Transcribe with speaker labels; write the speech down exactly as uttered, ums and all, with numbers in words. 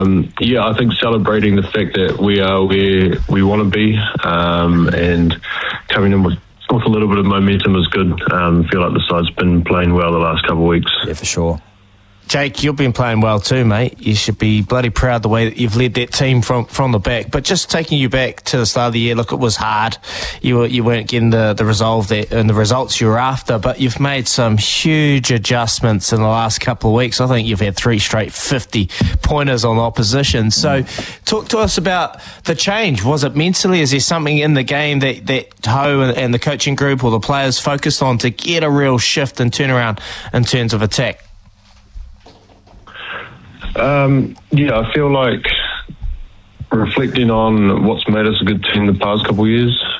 Speaker 1: Um, yeah, I think celebrating the fact that we are where we want to be, um, and coming in with, with a little bit of momentum is good. Um, I feel like the side's been playing well the last couple of weeks.
Speaker 2: Yeah, for sure.
Speaker 3: Jake, you've been playing well too, mate. You should be bloody proud the way that you've led that team from, from the back. But just taking you back to the start of the year, look, it was hard. You were, you weren't getting the, the resolve that, and the results you were after, but you've made some huge adjustments in the last couple of weeks. I think you've had three straight fifty-pointers on opposition. So talk to us about the change. Was it mentally? Is there something in the game that, that Ho and, and the coaching group or the players focused on to get a real shift and turnaround in terms of attack?
Speaker 1: Um, yeah, I feel like reflecting on what's made us a good team the past couple of years,